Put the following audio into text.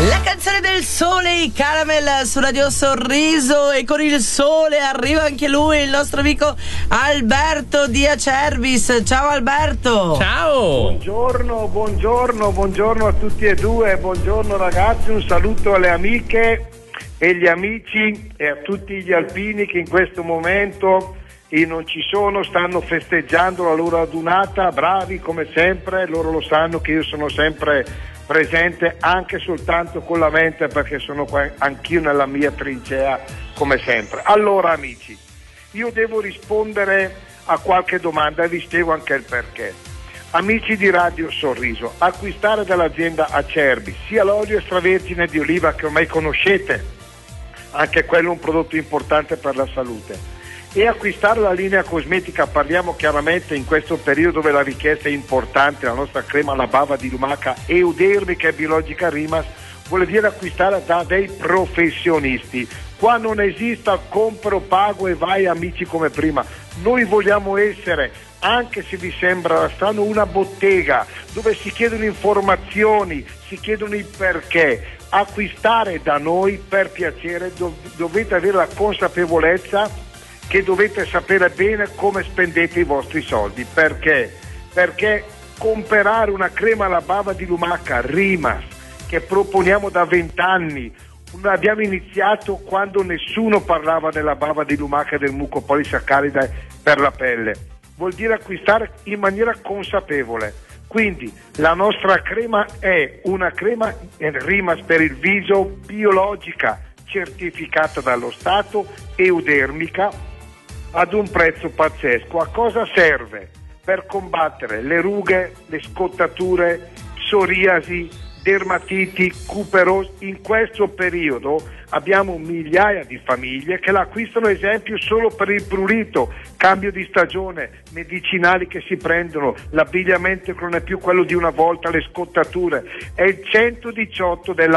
La canzone del sole, i Caramel su Radio Sorriso, e con il sole arriva anche lui, il nostro amico Alberto di Acervis. Ciao Alberto. Ciao. Buongiorno a tutti e due, buongiorno ragazzi, un saluto alle amiche e gli amici e a tutti gli alpini che in questo momento non ci sono, stanno festeggiando la loro adunata, bravi come sempre, loro lo sanno che io sono sempre presente anche soltanto con la mente, perché sono qua anch'io nella mia trincea come sempre. Allora amici, io devo rispondere a qualche domanda e vi spiego anche il perché. Amici di Radio Sorriso, acquistare dall'azienda Acerbi sia l'olio extravergine di oliva che ormai conoscete, anche quello è un prodotto importante per la salute, e acquistare la linea cosmetica, parliamo chiaramente in questo periodo dove la richiesta è importante, la nostra crema alla bava di lumaca eudermica e biologica Rimas, vuol dire acquistare da dei professionisti. Qua non esista compro, pago e vai amici come prima. Noi vogliamo essere, anche se vi sembra strano, una bottega dove si chiedono informazioni, si chiedono il perché. Acquistare da noi per piacere, dovete avere la consapevolezza che dovete sapere bene come spendete i vostri soldi. Perché? Perché comprare una crema alla bava di lumaca Rimas che proponiamo da 20 anni, abbiamo iniziato quando nessuno parlava della bava di lumaca e del mucopolisaccaride per la pelle, vuol dire acquistare in maniera consapevole. Quindi la nostra crema è una crema Rimas per il viso, biologica, certificata dallo Stato, eudermica, ad un prezzo pazzesco. A cosa serve? Per combattere le rughe, le scottature, psoriasi, dermatiti, cuperosi. In questo periodo abbiamo migliaia di famiglie che l'acquistano, esempio, solo per il prurito, cambio di stagione, medicinali che si prendono, l'abbigliamento che non è più quello di una volta, le scottature. È il 118 della